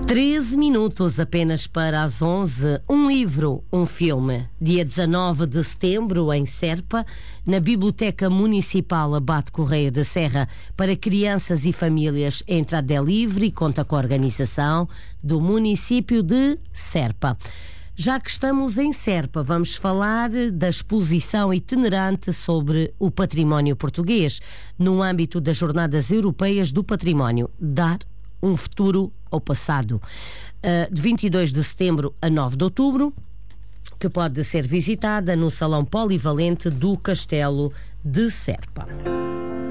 13 minutos apenas para as 11. Um livro, um filme. Dia 19 de setembro, em Serpa, na Biblioteca Municipal Abate Correia da Serra, para crianças e famílias. A entrada é livre e conta com a organização do município de Serpa. Já que estamos em Serpa, vamos falar da exposição itinerante sobre o património português, no âmbito das Jornadas Europeias do Património. Dar um futuro ao passado. De 22 de setembro a 9 de outubro, que pode ser visitada no Salão Polivalente do Castelo de Serpa.